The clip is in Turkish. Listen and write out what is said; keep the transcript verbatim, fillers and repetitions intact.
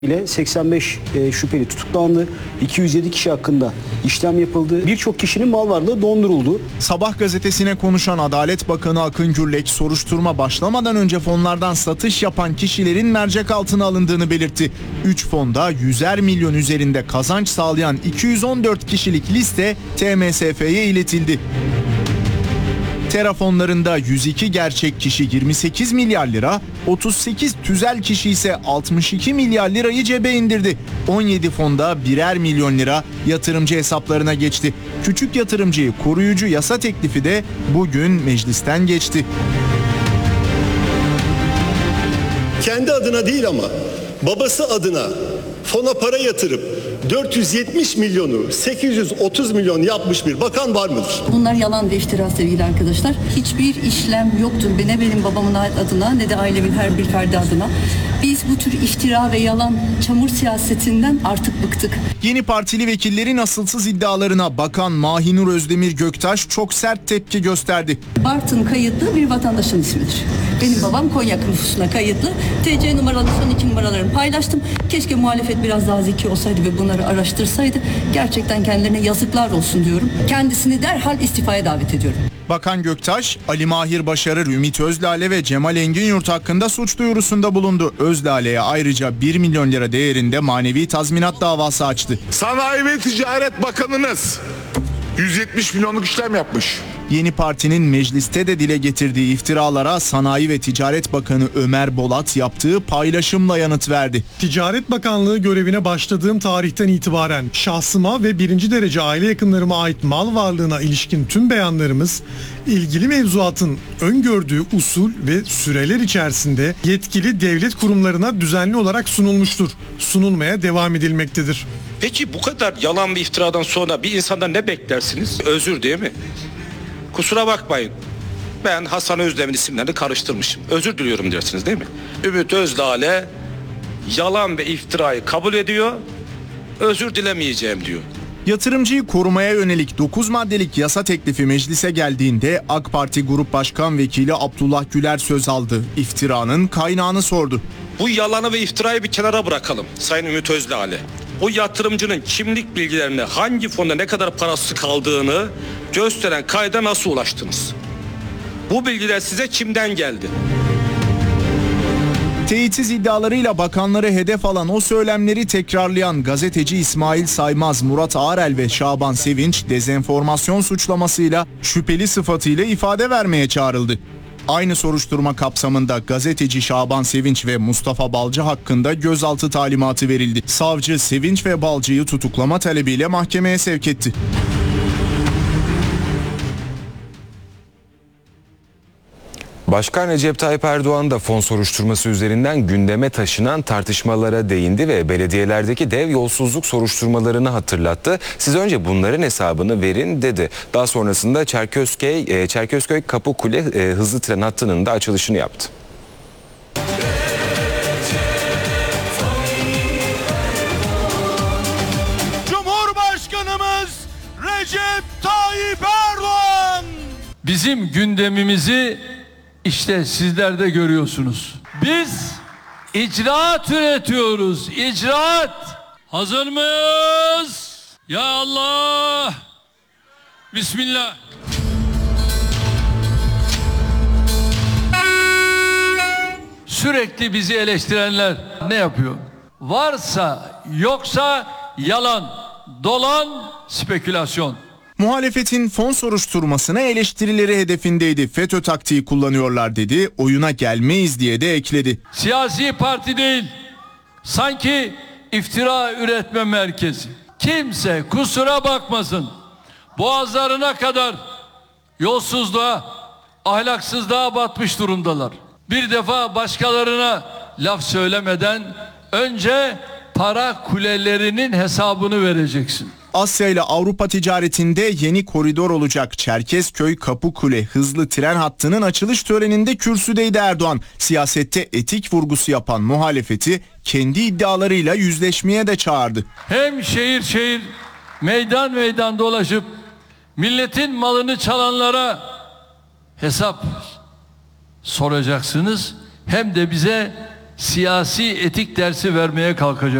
ile seksen beş e, şüpheli tutuklandı. iki yüz yedi kişi hakkında işlem yapıldı. Birçok kişinin mal varlığı donduruldu. Sabah gazetesine konuşan Adalet Bakanı Akın Gürlek, soruşturma başlamadan önce fonlardan satış yapan kişilerin mercek altına alındığını belirtti. üç fonda yüzer milyon üzerinde kazanç sağlayan iki yüz on dört kişilik liste T M S F'ye iletildi. Tera fonlarında yüz iki gerçek kişi yirmi sekiz milyar lira, otuz sekiz tüzel kişi ise altmış iki milyar lirayı cebe indirdi. on yedi fonda birer milyon lira yatırımcı hesaplarına geçti. Küçük yatırımcıyı koruyucu yasa teklifi de bugün meclisten geçti. Kendi adına değil ama babası adına fona para yatırıp dört yüz yetmiş milyonu sekiz yüz otuz milyon yapmış bir bakan var mıdır? Bunlar yalan ve iftira sevgili arkadaşlar. Hiçbir işlem yoktur. Ne benim babamın adına ne de ailemin her bir ferdi adına. Biz bu tür iftira ve yalan çamur siyasetinden artık bıktık. Yeni Partili vekillerin asılsız iddialarına Bakan Mahinur Özdemir Göktaş çok sert tepki gösterdi. Bartın kayıtlı bir vatandaşın ismidir. Benim babam Konya nüfusuna kayıtlı. T C numaralı son iki numaralarını paylaştım. Keşke muhalefet biraz daha zeki olsaydı ve bunları araştırsaydı. Gerçekten kendilerine yazıklar olsun diyorum. Kendisini derhal istifaya davet ediyorum. Bakan Göktaş, Ali Mahir Başarır, Ümit Özlale ve Cemal Enginyurt hakkında suç duyurusunda bulundu. Özlale'ye ayrıca bir milyon lira değerinde manevi tazminat davası açtı. Sanayi ve Ticaret Bakanınız yüz yetmiş milyonluk işlem yapmış. Yeni Parti'nin mecliste de dile getirdiği iftiralara Sanayi ve Ticaret Bakanı Ömer Bolat yaptığı paylaşımla yanıt verdi. Ticaret Bakanlığı görevine başladığım tarihten itibaren şahsıma ve birinci derece aile yakınlarıma ait mal varlığına ilişkin tüm beyanlarımız ilgili mevzuatın öngördüğü usul ve süreler içerisinde yetkili devlet kurumlarına düzenli olarak sunulmuştur. Sunulmaya devam edilmektedir. Peki bu kadar yalan ve iftiradan sonra bir insandan ne beklersiniz? Özür değil mi? Kusura bakmayın. Ben Hasan Özdemir isimlerini karıştırmışım. Özür diliyorum dersiniz değil mi? Ümit Özdağ'le yalan ve iftirayı kabul ediyor. Özür dilemeyeceğim diyor. Yatırımcıyı korumaya yönelik dokuz maddelik yasa teklifi meclise geldiğinde AK Parti Grup Başkan Vekili Abdullah Güler söz aldı. İftiranın kaynağını sordu. Bu yalanı ve iftirayı bir kenara bırakalım Sayın Ümit Özdağ'le. O yatırımcının kimlik bilgilerine hangi fonda ne kadar parası kaldığını gösteren kayda nasıl ulaştınız? Bu bilgiler size kimden geldi? Teyitsiz iddialarıyla bakanları hedef alan o söylemleri tekrarlayan gazeteci İsmail Saymaz, Murat Ağrel ve Şaban Sevinç dezenformasyon suçlamasıyla şüpheli sıfatıyla ifade vermeye çağrıldı. Aynı soruşturma kapsamında gazeteci Şaban Sevinç ve Mustafa Balcı hakkında gözaltı talimatı verildi. Savcı Sevinç ve Balcı'yı tutuklama talebiyle mahkemeye sevk etti. Başkan Recep Tayyip Erdoğan da fon soruşturması üzerinden gündeme taşınan tartışmalara değindi ve belediyelerdeki dev yolsuzluk soruşturmalarını hatırlattı. Siz önce bunların hesabını verin dedi. Daha sonrasında Çerkezköy, Çerkezköy Kapıkule hızlı tren hattının da açılışını yaptı. Cumhurbaşkanımız Recep Tayyip Erdoğan bizim gündemimizi İşte sizler de görüyorsunuz. Biz icraat üretiyoruz. İcraat. Hazır mıyız? Ya Allah. Bismillah. Sürekli bizi eleştirenler ne yapıyor? Varsa yoksa yalan, dolan, spekülasyon. Muhalefetin fon soruşturmasına eleştirileri hedefindeydi. FETÖ taktiği kullanıyorlar dedi. Oyuna gelmeyiz diye de ekledi. Siyasi parti değil. Sanki iftira üretme merkezi. Kimse kusura bakmasın. Boğazlarına kadar yolsuzluğa, ahlaksızlığa batmış durumdalar. Bir defa başkalarına laf söylemeden önce para kulelerinin hesabını vereceksin. Asya ile Avrupa ticaretinde yeni koridor olacak. Çerkezköy Kapıkule hızlı tren hattının açılış töreninde kürsüdeydi Erdoğan. Siyasette etik vurgusu yapan muhalefeti kendi iddialarıyla yüzleşmeye de çağırdı. Hem şehir şehir meydan meydan dolaşıp milletin malını çalanlara hesap soracaksınız, hem de bize siyasi etik dersi vermeye kalkacak.